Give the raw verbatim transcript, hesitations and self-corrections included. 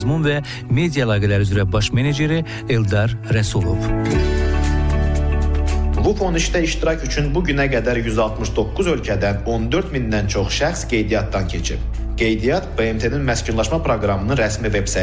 Məzmun və media əlaqələri üzrə baş meneceri Eldar Rəsulov. Bu fond işdə iştirak üçün bu günə qədər yüz altmış doqquz ölkədən on dörd mindən çox şəxs qeydiyyatdan keçib. Qeydiyyat B M T-nin məskunlaşma proqramının rəsmi veb-saytı